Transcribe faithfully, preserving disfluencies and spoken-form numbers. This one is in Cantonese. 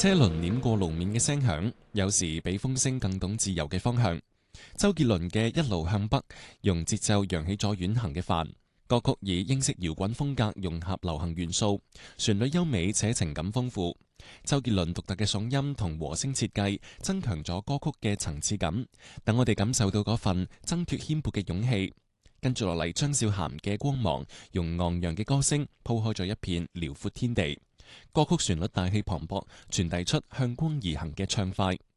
車輪碾過路面嘅聲響，有時比風聲更懂自由嘅方向。周杰倫嘅《一路向北》用節奏揚起咗遠行嘅帆。歌曲以英式搖滾風格融合流行元素，旋律優美且情感豐富。周杰倫獨特嘅嗓音同和聲設計增強咗歌曲嘅層次感，等我哋感受到嗰份掙脫牽絆嘅勇氣。跟住落嚟，張韶涵嘅《光芒》用昂揚嘅歌聲鋪開咗一片遼闊天地。歌曲旋律大氣磅礴，傳遞出向光而行嘅暢快。